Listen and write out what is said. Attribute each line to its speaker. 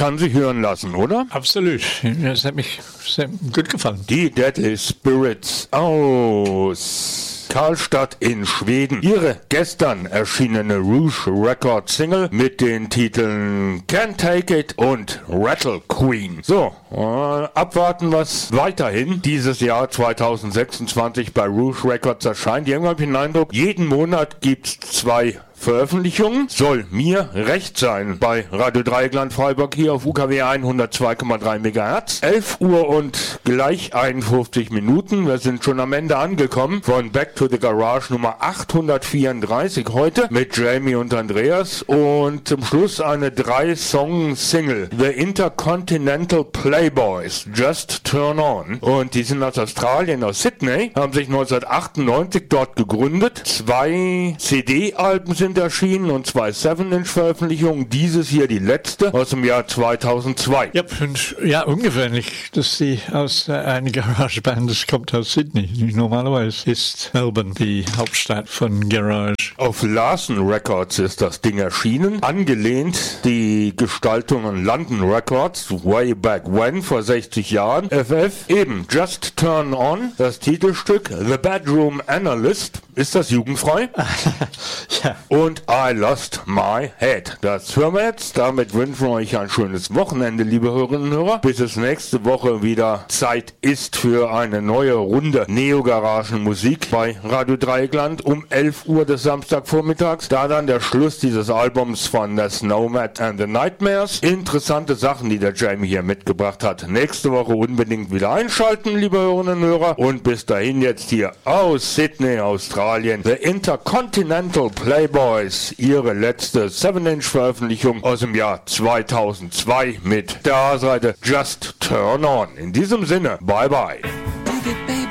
Speaker 1: kann sich hören lassen, oder?
Speaker 2: Absolut. Das hat mich sehr gut gefallen.
Speaker 1: Die Deadly Spirits aus Karlstad in Schweden. Ihre gestern erschienene Rouge Records Single mit den Titeln Can't Take It und Rattle Queen. So, abwarten, was weiterhin dieses Jahr 2026 bei Rouge Records erscheint. Irgendwann habe ich den Eindruck, jeden Monat gibt's 2 Veröffentlichungen. Soll mir recht sein bei Radio Dreieckland Freiburg hier auf UKW 102,3 MHz. 11 Uhr und gleich 51 Minuten. Wir sind schon am Ende angekommen von Back to the Garage Nummer 834 heute mit Jamie und Andreas und zum Schluss eine 3-Song-Single. The Intercontinental Playboys, Just Turn On. Und die sind aus Australien, aus Sydney, haben sich 1998 dort gegründet. 2 CD-Alben sind erschienen und 2 7-Inch-Veröffentlichungen. Dieses hier die letzte aus dem Jahr 2002.
Speaker 2: Ja, und ja, ungewöhnlich, dass sie aus einer Garageband, das kommt aus Sydney. Normalerweise ist Melbourne die Hauptstadt von Garage.
Speaker 1: Auf Larsen Records ist das Ding erschienen. Angelehnt die Gestaltung an London Records, way back when, vor 60 Jahren. FF, eben Just Turn On, das Titelstück The Bedroom Analyst. Ist das jugendfrei?
Speaker 2: Ja.
Speaker 1: Und I Lost My Head. Das hören wir jetzt. Damit wünschen wir euch ein schönes Wochenende, liebe Hörerinnen und Hörer. Bis es nächste Woche wieder Zeit ist für eine neue Runde Neo-Garagen-Musik bei Radio Dreieckland um 11 Uhr des Samstagvormittags. Da dann der Schluss dieses Albums von The Snowman and the Nightmares. Interessante Sachen, die der Jamie hier mitgebracht hat. Nächste Woche unbedingt wieder einschalten, liebe Hörerinnen und Hörer. Und bis dahin jetzt hier aus Sydney, Australien, The Intercontinental Playboys, ihre letzte 7-Inch-Veröffentlichung aus dem Jahr 2002 mit der A-Seite Just Turn On. In diesem Sinne, bye bye.
Speaker 3: Dig it, baby.